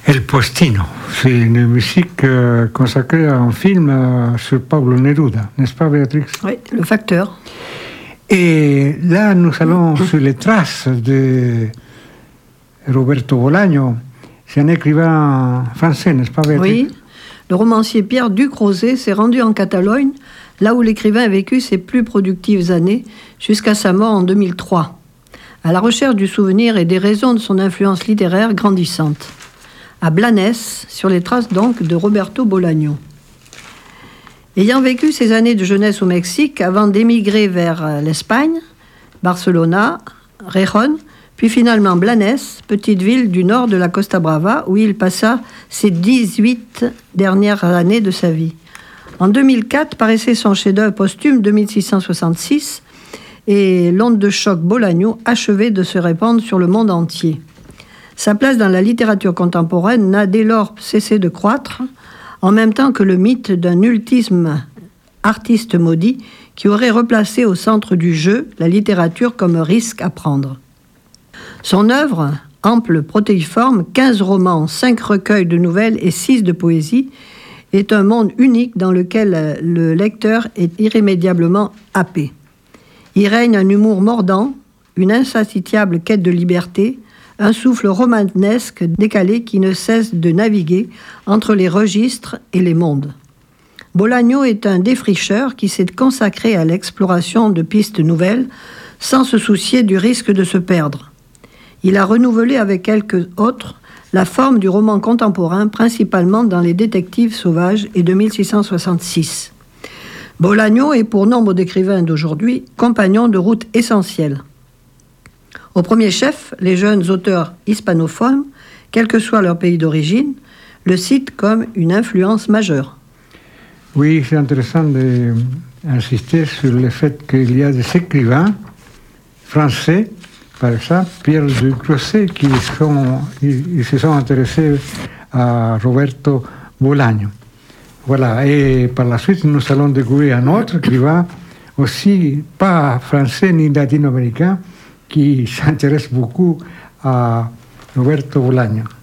El Postino, c'est une musique consacrée à un film sur Pablo Neruda, n'est-ce pas Béatrix? Oui, Le Facteur. Et là, nous allons sur les traces de Roberto Bolaño. C'est un écrivain français, n'est-ce pas Béatrix? Oui, le romancier Pierre Ducrozet s'est rendu en Catalogne, là où l'écrivain a vécu ses plus productives années, jusqu'à sa mort en 2003, à la recherche du souvenir et des raisons de son influence littéraire grandissante. À Blanes, sur les traces donc de Roberto Bolaño. Ayant vécu ses années de jeunesse au Mexique, avant d'émigrer vers l'Espagne, Barcelona, Rejón, puis finalement Blanes, petite ville du nord de la Costa Brava, où il passa ses 18 dernières années de sa vie. En 2004 paraissait son chef-d'œuvre posthume 2666 et l'onde de choc Bolaño achevait de se répandre sur le monde entier. Sa place dans la littérature contemporaine n'a dès lors cessé de croître, en même temps que le mythe d'un ultime artiste maudit qui aurait replacé au centre du jeu la littérature comme risque à prendre. Son œuvre, ample, protéiforme, 15 romans, 5 recueils de nouvelles et 6 de poésie, est un monde unique dans lequel le lecteur est irrémédiablement happé. Y règne un humour mordant, une insatiable quête de liberté, un souffle romanesque décalé qui ne cesse de naviguer entre les registres et les mondes. Bolaño est un défricheur qui s'est consacré à l'exploration de pistes nouvelles sans se soucier du risque de se perdre. Il a renouvelé avec quelques autres la forme du roman contemporain, principalement dans les détectives sauvages et de 1666. Bolaño est pour nombre d'écrivains d'aujourd'hui compagnon de route essentiel. Au premier chef, les jeunes auteurs hispanophones, quel que soit leur pays d'origine, le citent comme une influence majeure. Oui, c'est intéressant d'insister sur le fait qu'il y a des écrivains français, par exemple Pierre Ducrozet, qui se sont intéressés à Roberto Bolaño. Voilà, et par la suite, nous allons découvrir un autre qui va aussi, pas français ni latino-américain, qui s'intéresse beaucoup à Roberto Bolaño.